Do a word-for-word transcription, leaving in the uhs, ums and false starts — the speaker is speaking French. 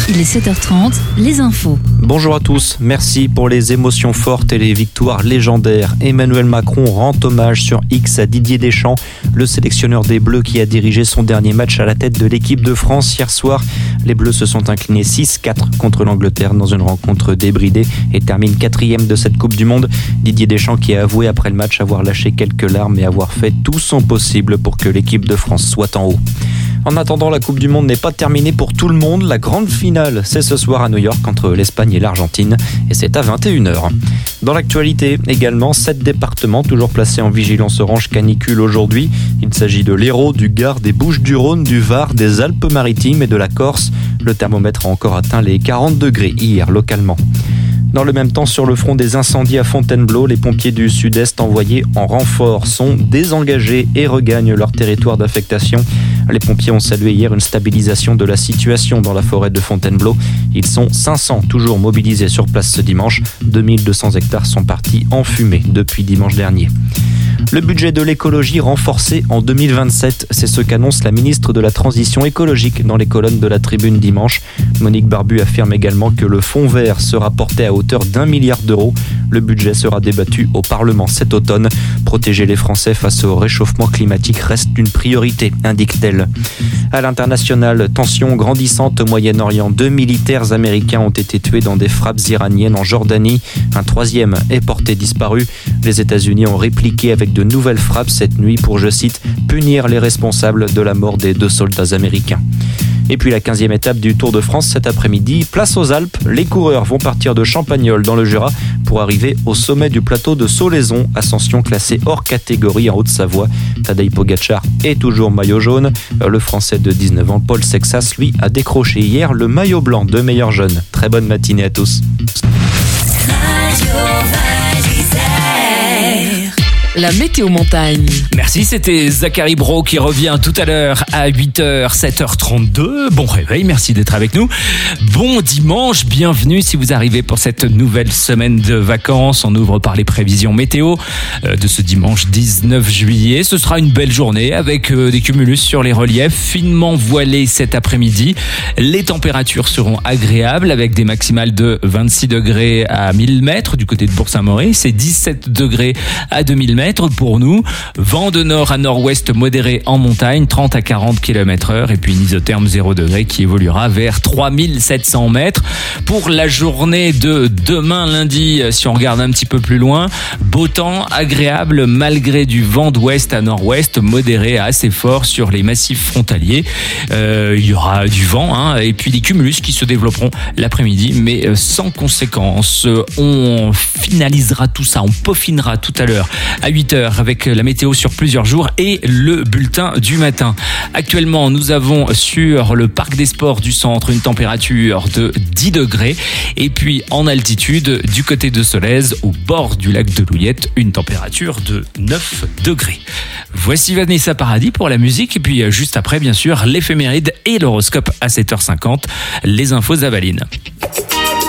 Il est sept heures trente, les infos. Bonjour à tous, merci pour les émotions fortes et les victoires légendaires. Emmanuel Macron rend hommage sur X à Didier Deschamps, le sélectionneur des Bleus qui a dirigé son dernier match à la tête de l'équipe de France hier soir. Les Bleus se sont inclinés six quatre contre l'Angleterre dans une rencontre débridée et terminent quatrième de cette Coupe du Monde. Didier Deschamps qui a avoué après le match avoir lâché quelques larmes et avoir fait tout son possible pour que l'équipe de France soit en haut. En attendant, la Coupe du Monde n'est pas terminée pour tout le monde. La grande finale, c'est ce soir à New York entre l'Espagne et l'Argentine et c'est à vingt et une heures. Dans l'actualité également, sept départements toujours placés en vigilance orange canicule aujourd'hui. Il s'agit de l'Hérault, du Gard, des Bouches-du-Rhône, du Var, des Alpes-Maritimes et de la Corse. Le thermomètre a encore atteint les quarante degrés hier localement. Dans le même temps, sur le front des incendies à Fontainebleau, les pompiers du Sud-Est envoyés en renfort sont désengagés et regagnent leur territoire d'affectation. Les pompiers ont salué hier une stabilisation de la situation dans la forêt de Fontainebleau. Ils sont cinq cents toujours mobilisés sur place ce dimanche. deux mille deux cents hectares sont partis en fumée depuis dimanche dernier. Le budget de l'écologie renforcé en deux mille vingt-sept, c'est ce qu'annonce la ministre de la Transition écologique dans les colonnes de la Tribune dimanche. Monique Barbu affirme également que le fonds vert sera porté à hauteur d'un milliard d'euros. Le budget sera débattu au Parlement cet automne. Protéger les Français face au réchauffement climatique reste une priorité, indique-t-elle. À l'international, tension grandissante au Moyen-Orient. Deux militaires américains ont été tués dans des frappes iraniennes en Jordanie. Un troisième est porté disparu. Les États-Unis ont répliqué avec de nouvelles frappes cette nuit pour, je cite, punir les responsables de la mort des deux soldats américains. Et puis la quinzième étape du Tour de France cet après-midi, place aux Alpes. Les coureurs vont partir de Champagnole dans le Jura pour arriver au sommet du plateau de Solaizon, ascension classée hors catégorie en Haute-Savoie. Tadej Pogacar est toujours maillot jaune. Le Français de dix-neuf ans, Paul Sexas, lui, a décroché hier le maillot blanc de meilleur jeune. Très bonne matinée à tous. La météo montagne. Merci, c'était Zachary Bro qui revient tout à l'heure à huit heures, sept heures trente-deux. Bon réveil, merci d'être avec nous. Bon dimanche, bienvenue si vous arrivez pour cette nouvelle semaine de vacances. On ouvre par les prévisions météo de ce dimanche dix-neuf juillet. Ce sera une belle journée avec des cumulus sur les reliefs, finement voilés cet après-midi. Les températures seront agréables avec des maximales de vingt-six degrés à mille mètres du côté de Bourg-Saint-Maurice et dix-sept degrés à deux mille mètres pour nous. Vent de nord à nord-ouest modéré en montagne, trente à quarante kilomètres heure et puis une isotherme zéro degré qui évoluera vers trois mille sept cents mètres. Pour la journée de demain lundi, si on regarde un petit peu plus loin, beau temps agréable malgré du vent d'ouest à nord-ouest modéré à assez fort sur les massifs frontaliers. Euh, il y aura du vent hein, et puis des cumulus qui se développeront l'après-midi mais sans conséquence. On finalisera tout ça, on peaufinera tout à l'heure à huit heures avec la météo sur plusieurs jours et le bulletin du matin. Actuellement, nous avons sur le parc des sports du centre une température de dix degrés et puis en altitude du côté de Solèze au bord du lac de Louillette une température de neuf degrés. Voici Vanessa Paradis pour la musique et puis juste après bien sûr l'éphéméride et l'horoscope à sept heures cinquante, les infos Zavaline.